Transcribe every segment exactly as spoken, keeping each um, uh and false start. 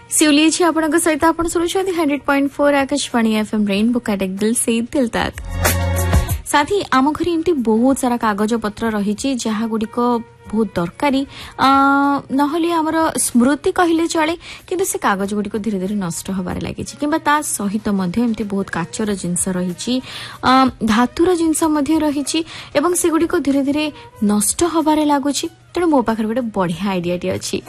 सिउली छी आपनक सहित आपण सुनुछथि hundred point four Akashvani FM rainbow काटेक दिल से दिल तक। साथी आम घरे एमती बहुत सारा कागज पत्र रही जहा गुडी को बहुत दरकारी नहले आमर स्मृति कहले चले किंतु से कागज गुडी को धीरे धीरे नष्ट होबार लागी किंबा ता सहित मध्य एमती बहुत काचर जिनस रही धातुर जिनस मध्य रही एवं से गुडी को धीरे धीरे नष्ट होबार लागुची। तेणु मो पाखर गोटे बढ़िया आइडिया टी अछि।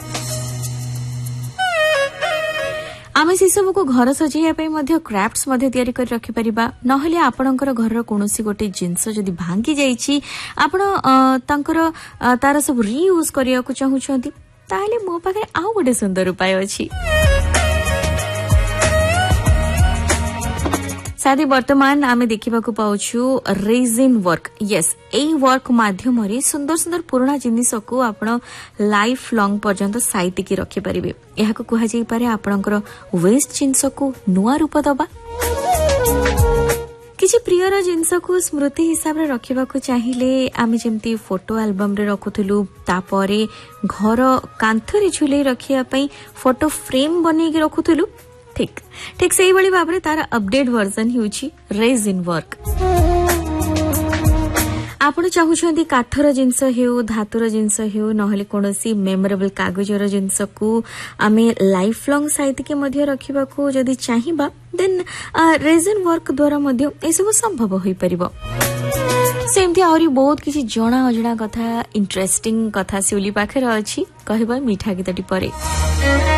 आमे से सब को घर सजाइया पे मध्य क्राफ्ट्स मध्य तयारी कर रखि परिबा नहले आपणकर घर कोनोसी गोटे जिंस जदी भांगी जाईची आपण तांकर तार सब रीयूज करिया को चाहू छथि ताले मो पाखे आउ गोटे सुंदर उपाय अछि। साथी वर्तमान आमे देखिबा को पाउछु रेजिन वर्क। यस ए वर्क माध्यम रे सुंदर सुंदर पुराना जिनिस को आपण लाइफ लॉन्ग पर्यंत साइट की रखि परिबे। एहा को कुहा जाई पारे आपणकर वेस्ट जिनिस को नुआ रूप दबा किछि प्रियर जिनिस को स्मृति हिसाब रे रखिबा को चाहिले आमे जेमती फोटो एल्बम रे रखुथुलु तापरे घर कांथरे झुले रखिया पई फोटो फ्रेम बनै के रखुथुलु ठीक ठीक सही बड़ी भाव रे तार अपडेट वर्जन होउची रेजिन वर्क। आपण चाहूछंती काठर जिंस हेउ धातुर जिंस हेउ नहले कोनोसी मेमोरेबल कागजर जिंस को आमे लाइफ लॉन्ग साइट के मध्य रखिबा को जदी चाहिबा देन रेजिन वर्क द्वारा मध्य ए सब संभव होई परिबो। सेमती आउरी बहुत किछि जणा अजणा कथा इंटरेस्टिंग कथा सिउली पाखर अछि कहबा मीठा गीतटी परे।